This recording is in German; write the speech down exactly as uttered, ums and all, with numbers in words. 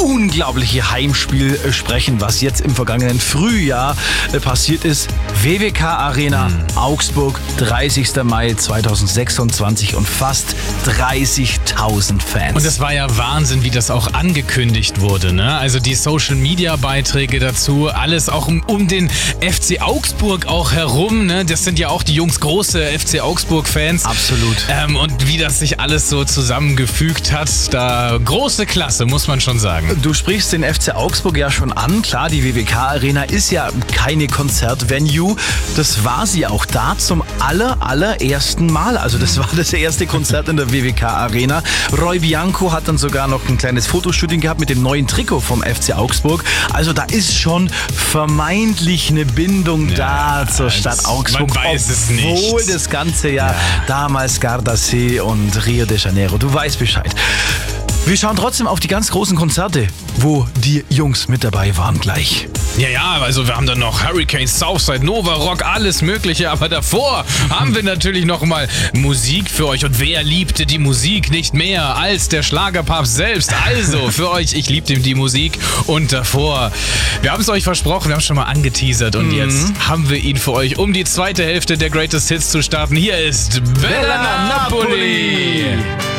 unglaubliche Heimspiel sprechen, was jetzt im vergangenen Frühjahr passiert ist. W W K Arena mhm. Augsburg, dreißigster Mai zweitausendsechsundzwanzig und fast dreißigtausend Fans. Und es war ja Wahnsinn, wie das auch angekündigt wurde, ne? Also die Social-Media-Beiträge dazu, alles auch um, um den F C Augsburg auch herum, ne? Das sind ja auch die Jungs große F C Augsburg-Fans. Absolut. Ähm, und wie das sich alles so zusammengefügt hat, da große Klasse, muss man schon sagen. Du sprichst den F C Augsburg ja schon an. Klar, die W W K Arena ist ja keine Konzertvenue. Das war sie auch da zum aller, allerersten Mal. Also das war das erste Konzert in der W W K Arena. Roy Bianco hat dann sogar noch ein kleines Fotoshooting gehabt mit dem neuen Trikot vom F C Augsburg. Also da ist schon vermeintlich eine Bindung ja, da zur Stadt Augsburg. Man weiß es nicht. Obwohl das Ganze ja, ja damals Gardasee und Rio de Janeiro. Du weißt Bescheid. Wir schauen trotzdem auf die ganz großen Konzerte, wo die Jungs mit dabei waren gleich. Ja, ja, also wir haben dann noch Hurricanes, Southside, Nova Rock, alles mögliche. Aber davor haben wir natürlich noch mal Musik für euch. Und wer liebte die Musik nicht mehr als der Schlagerpapst selbst? Also für euch, ich liebte die Musik. Und davor, wir haben es euch versprochen, wir haben es schon mal angeteasert. Und mhm. jetzt haben wir ihn für euch, um die zweite Hälfte der Greatest Hits zu starten. Hier ist Bella, Bella Napoli. Napoli.